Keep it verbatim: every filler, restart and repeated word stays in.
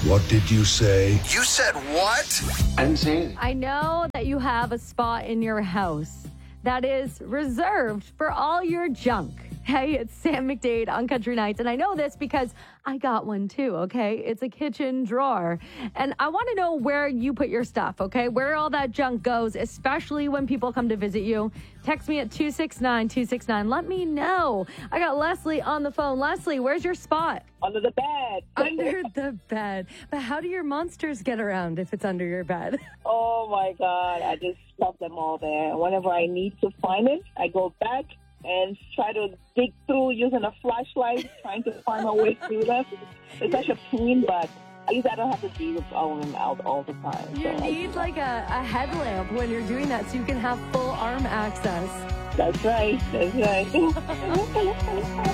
What did you say? You said what? I didn't say anything. I know that you have a spot in your house that is reserved for all your junk. Hey, it's Sam McDade on Country Nights, and I know this because I got one too, okay? It's a kitchen drawer, and I want to know where you put your stuff, okay? Where all that junk goes, especially when people come to visit you. Text me at two six nine two six nine. Let me know. I got Leslie on the phone. Leslie, where's your spot? Under the bed. Under the bed. But how do your monsters get around if it's under your bed? Oh, my God. I just stuff them all there. Whenever I need to find it, I go back and try to dig through using a flashlight, trying to find my way through them. It's such a pain, but at least I don't have to deal with all of them out all the time. You so need like a, a headlamp when you're doing that so you can have full arm access. That's right. That's right.